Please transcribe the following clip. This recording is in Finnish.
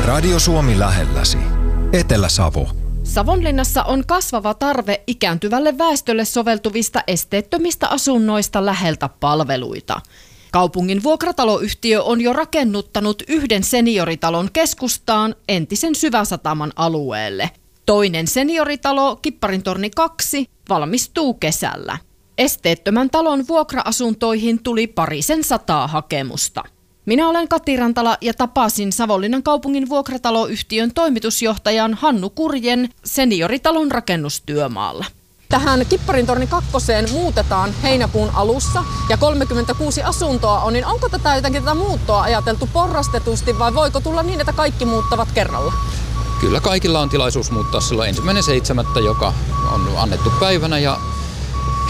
Radio Suomi lähelläsi. Etelä-Savo. Savonlinnassa on kasvava tarve ikääntyvälle väestölle soveltuvista esteettömistä asunnoista läheltä palveluita. Kaupungin vuokrataloyhtiö on jo rakennuttanut yhden senioritalon keskustaan entisen Syväsataman alueelle. Toinen senioritalo, Kipparintorni 2, valmistuu kesällä. Esteettömän talon vuokra-asuntoihin tuli 200 hakemusta. Minä olen Kati Rantala ja tapasin Savonlinnan kaupungin vuokrataloyhtiön toimitusjohtajan Hannu Kurjen senioritalon rakennustyömaalla. Tähän Kipparintorni 2 muutetaan heinäkuun alussa ja 36 asuntoa on, niin onko tätä muuttoa ajateltu porrastetusti vai voiko tulla niin, että kaikki muuttavat kerralla? Kyllä kaikilla on tilaisuus muuttaa silloin 1.7., joka on annettu päivänä, ja